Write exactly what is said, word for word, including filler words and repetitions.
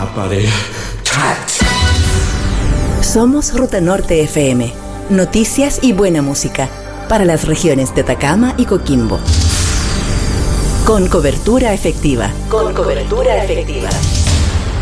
mapa de Tracks. Somos Ruta Norte F M. Noticias y buena música para las regiones de Atacama y Coquimbo. Con cobertura efectiva. Con cobertura efectiva.